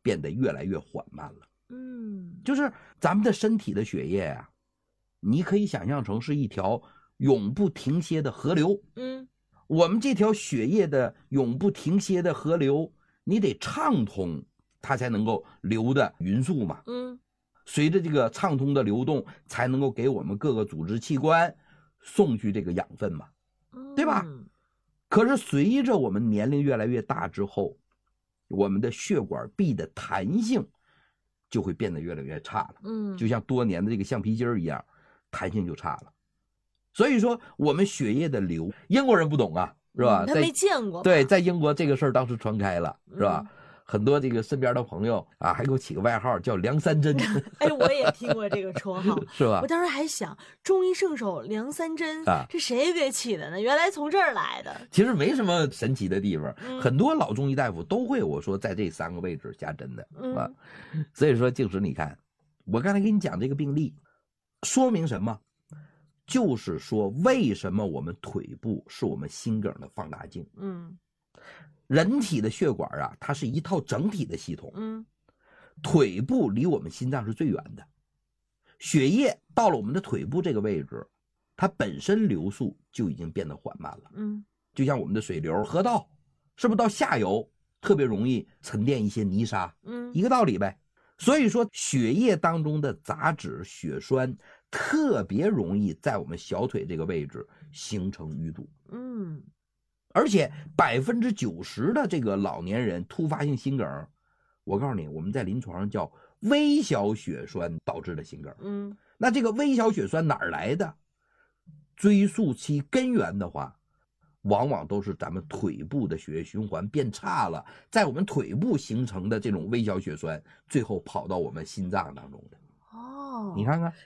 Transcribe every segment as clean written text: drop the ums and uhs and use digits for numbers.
变得越来越缓慢了。就是咱们的身体的血液啊，你可以想象成是一条永不停歇的河流。我们这条血液的永不停歇的河流，你得畅通，它才能够流的匀速嘛。随着这个畅通的流动，才能够给我们各个组织器官送去这个养分嘛，对吧？可是随着我们年龄越来越大之后，我们的血管壁的弹性就会变得越来越差了。就像多年的这个橡皮筋一样，弹性就差了。所以说我们血液的流，英国人不懂啊，是吧？ 他没见过。 对，在英国这个事儿当时传开了，是吧？很多这个身边的朋友啊，还给我起个外号叫梁三针。 哎，我也听过这个绰号， 是吧？ 我当时还想，中医圣手梁三针这谁给起的呢？原来从这儿来的。 其实没什么神奇的地方，很多老中医大夫都会我说在这3个位置下针的啊。所以说，静时你看，我刚才给你讲这个病例，说明什么？就是说，为什么我们腿部是我们心梗的放大镜？人体的血管啊，它是一套整体的系统。腿部离我们心脏是最远的，血液到了我们的腿部这个位置，它本身流速就已经变得缓慢了。就像我们的水流、河道，是不是到下游特别容易沉淀一些泥沙？一个道理呗。所以说，血液当中的杂质、血栓特别容易在我们小腿这个位置形成淤堵。而且90%的这个老年人突发性心梗，我告诉你，我们在临床上叫微小血栓导致的心梗。那这个微小血栓哪儿来的？追溯其根源的话，往往都是咱们腿部的血液循环变差了，在我们腿部形成的这种微小血栓，最后跑到我们心脏当中的。你看看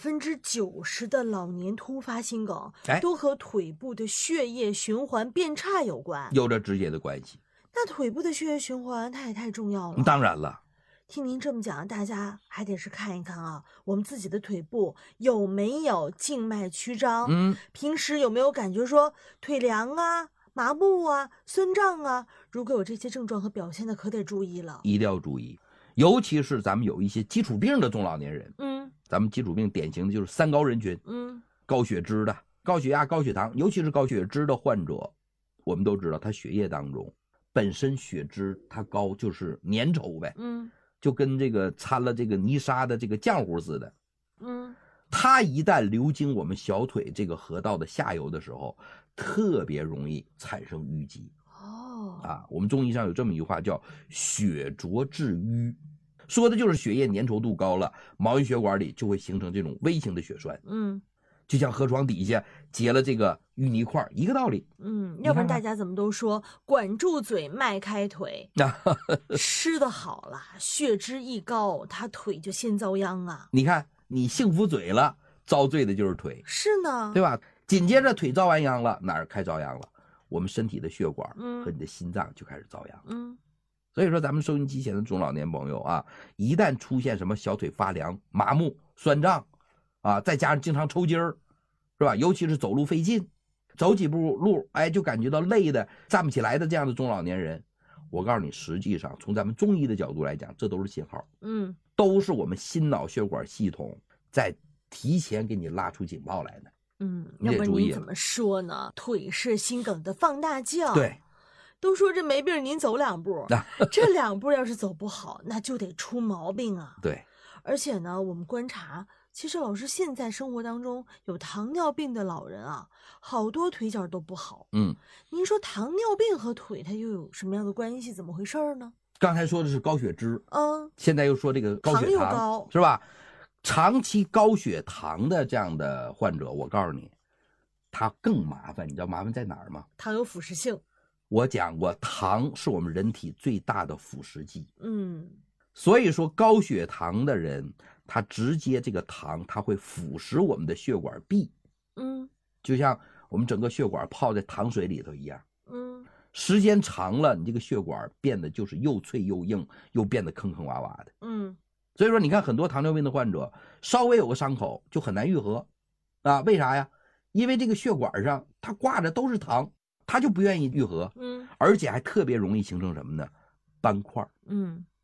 ，90%的老年突发心梗都和腿部的血液循环变差有关， 有着直接的关系。 那腿部的血液循环它也太重要了。 当然了， 听您这么讲，大家还得是看一看啊，我们自己的腿部有没有静脉曲张，平时有没有感觉说腿凉啊、麻木啊、酸胀啊，如果有这些症状和表现的，可得注意了， 一定要注意。尤其是咱们有一些基础病的中老年人，咱们基础病典型的就是3高人群，高血脂的、高血压、高血糖，尤其是高血脂的患者，我们都知道他血液当中本身血脂它高就是粘稠呗，就跟这个掺了这个泥沙的这个浆糊似的，它一旦流经我们小腿这个河道的下游的时候，特别容易产生淤积。我们中医上有这么一句话叫血浊致瘀，说的就是血液粘稠度高了，毛细血管里就会形成这种微型的血栓。就像河床底下结了这个淤泥块一个道理。 要不然大家怎么都说管住嘴迈开腿吃得好了，血脂一高，他腿就先遭殃啊。 你看你幸福嘴了，遭罪的就是腿。 是呢， 对吧？紧接着腿遭完殃了，哪儿开遭殃了？我们身体的血管和你的心脏就开始遭殃。所以说咱们收音机前的中老年朋友啊，一旦出现什么小腿发凉、麻木、酸胀啊，再加上经常抽筋儿，是吧？尤其是走路费劲，走几步路就感觉到累的站不起来的这样的中老年人，我告诉你，实际上从咱们中医的角度来讲，这都是信号。都是我们心脑血管系统在提前给你拉出警报来的。 要不然您怎么说呢？腿是心梗的放大镜。 对， 都说这没病您走2步，这2步要是走不好，那就得出毛病啊。 对， 而且呢，我们观察，其实老师现在生活当中有糖尿病的老人啊，好多腿脚都不好。您说糖尿病和腿它又有什么样的关系？怎么回事呢？ 刚才说的是高血脂，现在又说这个高血糖， 又高， 是吧？长期高血糖的这样的患者，我告诉你，他更麻烦。你知道麻烦在哪儿吗？ 糖有腐蚀性。 我讲过，糖是我们人体最大的腐蚀剂。所以说高血糖的人，他直接这个糖，它会腐蚀我们的血管壁。就像我们整个血管泡在糖水里头一样。时间长了，你这个血管变得就是又脆又硬，又变得坑坑洼洼的。所以说你看很多糖尿病的患者，稍微有个伤口就很难愈合啊。为啥呀？因为这个血管上它挂着都是糖，它就不愿意愈合。而且还特别容易形成什么呢？斑块。